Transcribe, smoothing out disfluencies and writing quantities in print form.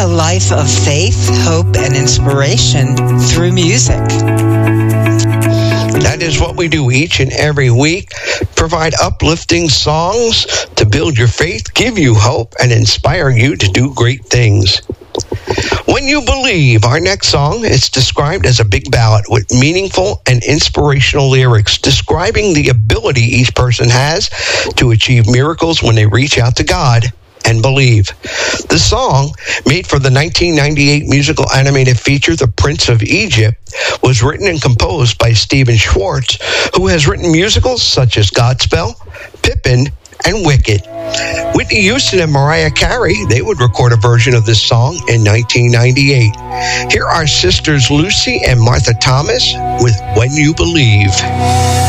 a life of faith, hope, and inspiration through music. That is what we do each and every week. Provide uplifting songs to build your faith, give you hope, and inspire you to do great things. When You Believe, our next song, is described as a big ballad with meaningful and inspirational lyrics describing the ability each person has to achieve miracles when they reach out to God and believe. The song, made for the 1998 musical animated feature The Prince of Egypt, was written and composed by Stephen Schwartz, who has written musicals such as Godspell, Pippin, and Wicked. Whitney Houston and Mariah Carey, they would record a version of this song in 1998. Here are sisters Lucy and Martha Thomas with When You Believe.